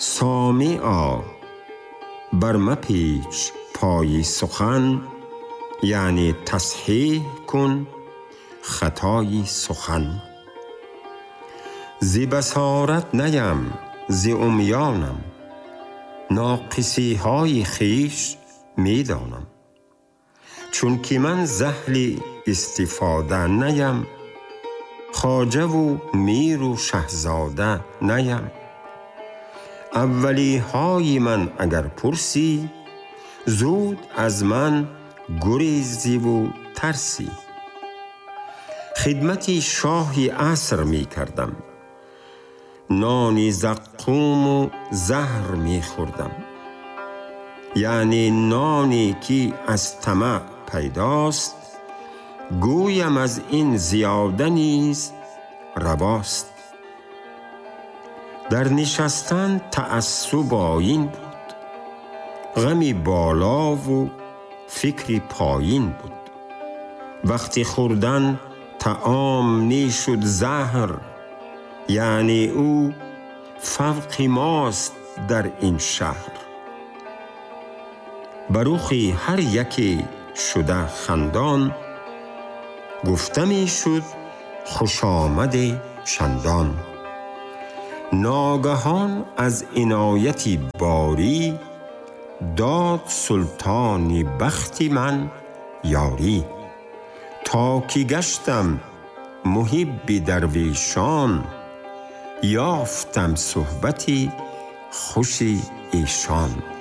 سامعا بر مپیچ پای سخن، یعنی تصحیح کن خطای سخن. زی بصارت نیم زی عمیانم، ناقصی های خویش می دانم. چون که من زهل استفاده نیم، خواجه و میر و شهزاده نیم. اولی های من اگر پرسی، زود از من گریزی و ترسی. خدمتی شاهی عصر می کردم، نانی زقوم و زهر می خوردم. یعنی نانی که از طمع پیداست، گویم از این زیاده نیز رواست. در نشستن تعصب آیین بود، غمی بالا و فکری پایین بود. وقتی خوردن طعام می شد زهر، یعنی او فوق ماست در این شهر. بروخی هر یکی شده خندان، گفته می شد خوش آمد چندان. ناگهان از عنایتی باری، داد سلطان بخت من یاری. تا که گشتم محب درویشان، یافتم صحبتی خوش ایشان.